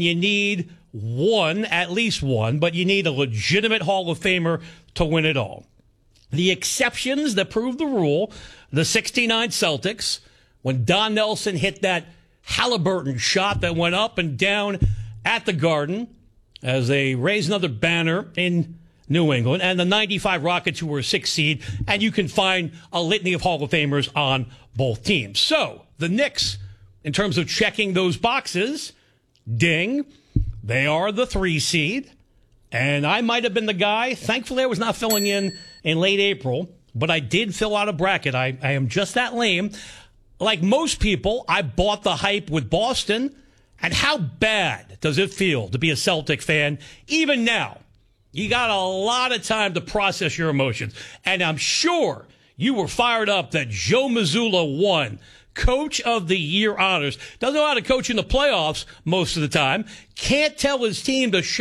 You need one, at least one, but you need a legitimate Hall of Famer to win it all. The exceptions that prove the rule, the 69 Celtics, when Don Nelson hit that Halliburton shot that went up and down at the Garden as they raised another banner in New England, and the 95 Rockets, who were a 6th seed, and you can find a litany of Hall of Famers on both teams. So the Knicks, in terms of checking those boxes, ding, they are the 3 seed, and I might have been the guy. Thankfully, I was not filling in late April, but I did fill out a bracket. I am just that lame. Like most people, I bought the hype with Boston, and how bad does it feel to be a Celtic fan, even now? You got a lot of time to process your emotions. And I'm sure you were fired up that Joe Mazzulla won Coach of the Year honors. Doesn't know how to coach in the playoffs most of the time. Can't tell his team to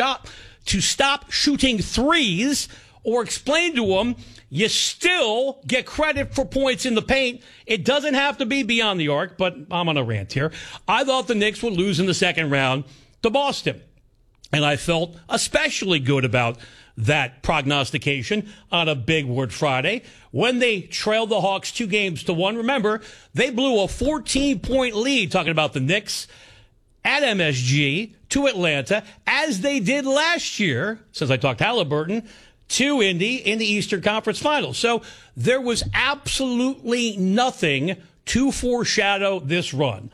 stop shooting threes or explain to them you still get credit for points in the paint. It doesn't have to be beyond the arc, but I'm on a rant here. I thought the Knicks would lose in the second round to Boston. And I felt especially good about that prognostication on a Big Word Friday when they trailed the Hawks 2-1. Remember, they blew a 14-point lead, talking about the Knicks, at MSG to Atlanta, as they did last year, since I talked Halliburton, to Indy in the Eastern Conference Finals. So there was absolutely nothing to foreshadow this run.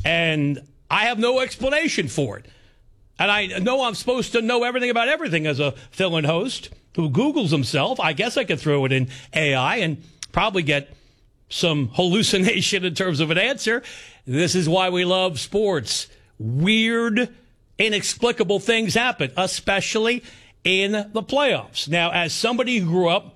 And I have no explanation for it. And I know I'm supposed to know everything about everything as a fill-in host who Googles himself. I guess I could throw it in AI and probably get some hallucination in terms of an answer. This is why we love sports. Weird, inexplicable things happen, especially in the playoffs. Now, as somebody who grew up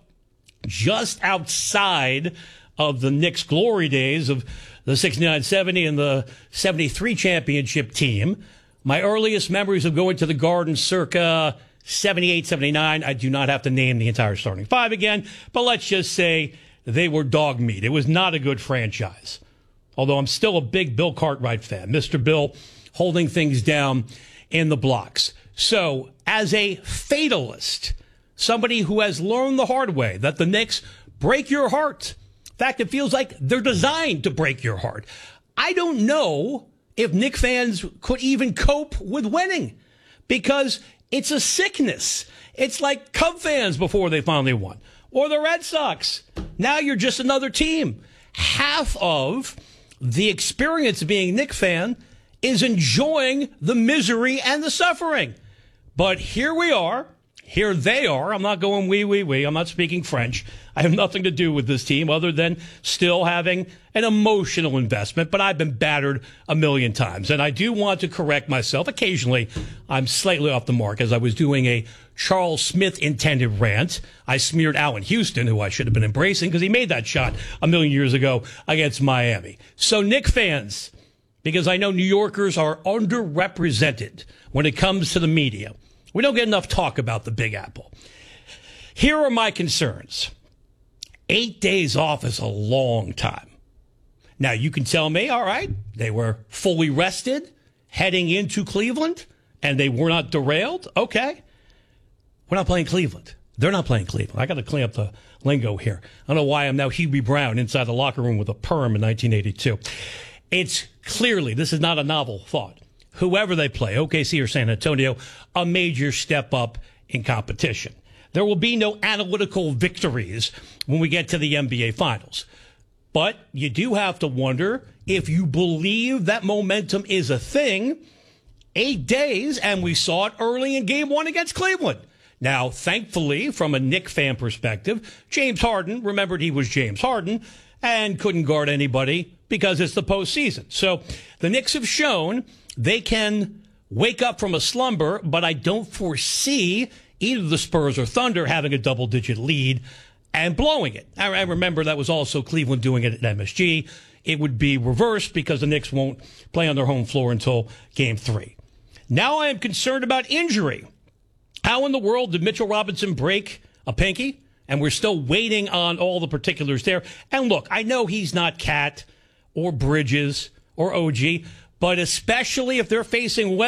just outside of the Knicks' glory days of the 69-70 and the 73 championship team, my earliest memories of going to the Garden circa 78, 79, I do not have to name the entire starting five again, but let's just say they were dog meat. It was not a good franchise. Although I'm still a big Bill Cartwright fan. Mr. Bill holding things down in the blocks. So, as a fatalist, somebody who has learned the hard way that the Knicks break your heart. In fact, it feels like they're designed to break your heart. I don't know if Knicks fans could even cope with winning because it's a sickness. It's like Cub fans before they finally won, or the Red Sox. Now you're just another team. Half of the experience of being a Knicks fan is enjoying the misery and the suffering. But here we are. Here they are. I'm not going we. I'm not speaking French. I have nothing to do with this team other than still having an emotional investment, but I've been battered a million times. And I do want to correct myself. Occasionally, I'm slightly off the mark. As I was doing a Charles Smith-intended rant, I smeared Allen Houston, who I should have been embracing because he made that shot a million years ago against Miami. So, Knicks fans, because I know New Yorkers are underrepresented when it comes to the media. We don't get enough talk about the Big Apple. Here are my concerns. 8 days off is a long time. Now, you can tell me, all right, they were fully rested heading into Cleveland, and they were not derailed. Okay. We're not playing Cleveland. They're not playing Cleveland. I got to clean up the lingo here. I don't know why I'm now Hubie Brown inside the locker room with a perm in 1982. It's clearly, this is not a novel thought. Whoever they play, OKC or San Antonio, a major step up in competition. There will be no analytical victories when we get to the NBA Finals. But you do have to wonder if you believe that momentum is a thing. 8 days, and we saw it early in Game 1 against Cleveland. Now, thankfully, from a Knicks fan perspective, James Harden remembered he was James Harden and couldn't guard anybody because it's the postseason. So the Knicks have shown they can wake up from a slumber, but I don't foresee either the Spurs or Thunder having a double-digit lead and blowing it. I remember that was also Cleveland doing it at MSG. It would be reversed because the Knicks won't play on their home floor until Game 3. Now I am concerned about injury. How in the world did Mitchell Robinson break a pinky? And we're still waiting on all the particulars there. And look, I know he's not Cat or Bridges or OG, but especially if they're facing